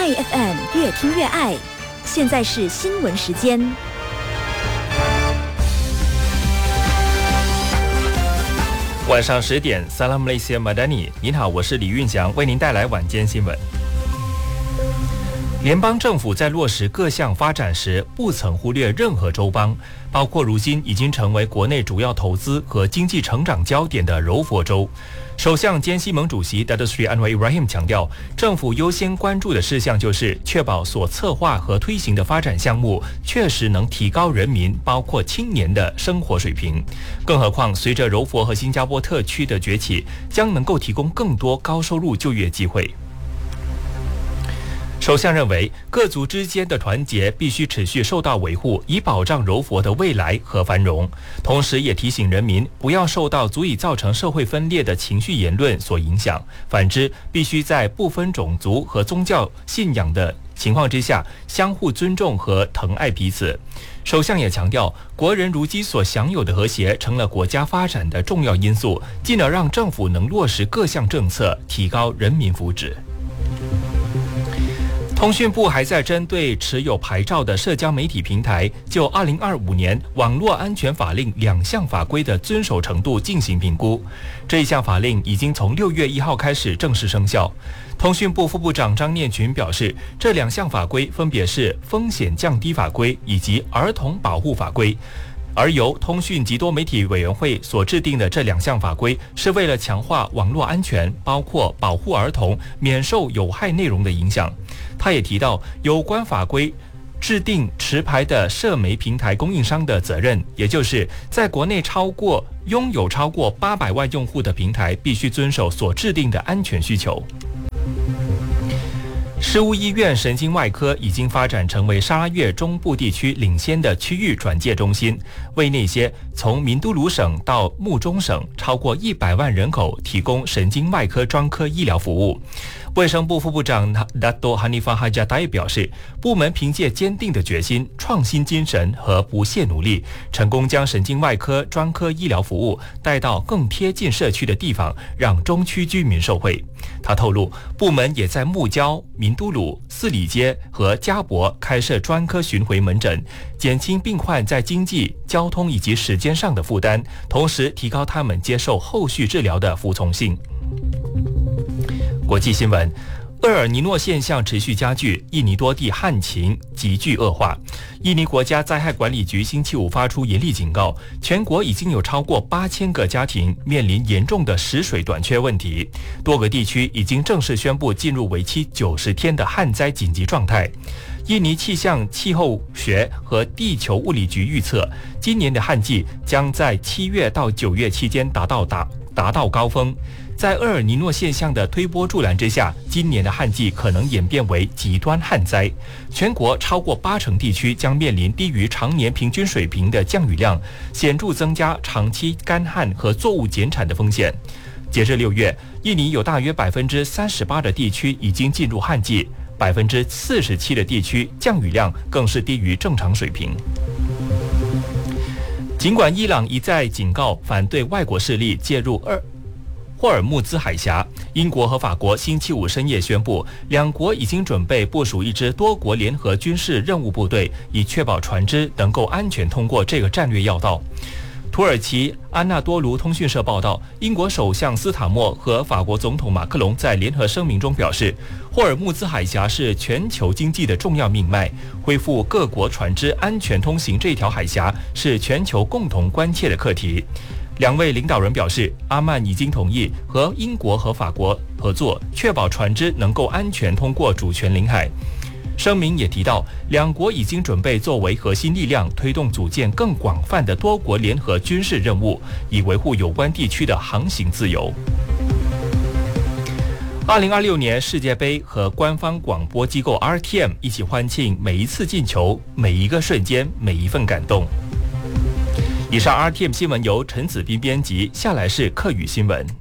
爱 FM 越听越爱。现在是新闻时间。 晚上10点 ，Salam Malaysia Madani。您好，我是李运祥，为您带来晚间新闻。联邦政府在落实各项发展时，不曾忽略任何州邦，包括如今已经成为国内主要投资和经济成长焦点的柔佛州。首相兼西盟主席 Datuk Seri Anwar Ibrahim 强调，政府优先关注的事项就是确保所策划和推行的发展项目确实能提高人民，包括青年的生活水平。更何况，随着柔佛和新加坡特区的崛起，将能够提供更多高收入就业机会。首相认为，各族之间的团结必须持续受到维护，以保障柔佛的未来和繁荣。同时也提醒人民不要受到足以造成社会分裂的情绪言论所影响，反之，必须在不分种族和宗教信仰的情况之下，相互尊重和疼爱彼此。首相也强调，国人如今所享有的和谐成了国家发展的重要因素，进而让政府能落实各项政策，提高人民福祉。通讯部还在针对持有牌照的社交媒体平台，就2025年网络安全法令2项法规的遵守程度进行评估。这一项法令已经从6月1号开始正式生效。通讯部副部长张念群表示，这2项法规分别是风险降低法规以及儿童保护法规。而由通讯及多媒体委员会所制定的这2项法规，是为了强化网络安全，包括保护儿童免受有害内容的影响。他也提到，有关法规制定持牌的社媒平台供应商的责任，也就是在国内拥有超过800万用户的平台，必须遵守所制定的安全需求。市务医院神经外科已经发展成为沙拉越中部地区领先的区域转介中心，为那些从明都鲁省到木中省超过100万人口提供神经外科专科医疗服务。卫生部副部长 Dato' Hanifah Hajatai 表示，部门凭借坚定的决心、创新精神和不懈努力，成功将神经外科专科医疗服务带到更贴近社区的地方，让中区居民受惠。他透露，部门也在木礁、明都鲁、四里街和嘉博开设专科巡回门诊，减轻病患在经济、交通以及时间上的负担，同时提高他们接受后续治疗的服从性。国际新闻，厄尔尼诺现象持续加剧，印尼多地旱情急剧恶化。印尼国家灾害管理局星期五发出严厉警告，全国已经有超过8000个家庭面临严重的食水短缺问题，多个地区已经正式宣布进入为期90天的旱灾紧急状态。印尼气象气候学和地球物理局预测，今年的旱季将在7月到9月期间达到高峰。在厄尔尼诺现象的推波助澜之下，今年的旱季可能演变为极端旱灾。全国超过80%地区将面临低于常年平均水平的降雨量，显著增加长期干旱和作物减产的风险。截至6月，印尼有大约38%的地区已经进入旱季，47%的地区降雨量更是低于正常水平。尽管伊朗一再警告反对外国势力介入霍尔木兹海峡，英国和法国星期五深夜宣布，两国已经准备部署一支多国联合军事任务部队，以确保船只能够安全通过这个战略要道。土耳其安纳多卢通讯社报道，英国首相斯塔默和法国总统马克龙在联合声明中表示，霍尔木兹海峡是全球经济的重要命脉，恢复各国船只安全通行这条海峡是全球共同关切的课题。两位领导人表示，阿曼已经同意和英国和法国合作，确保船只能够安全通过主权领海。声明也提到，两国已经准备作为核心力量，推动组建更广泛的多国联合军事任务，以维护有关地区的航行自由。2026年世界杯和官方广播机构 RTM 一起欢庆每一次进球、每一个瞬间、每一份感动。以上 RTM 新闻由陈子斌编辑，下来是客语新闻。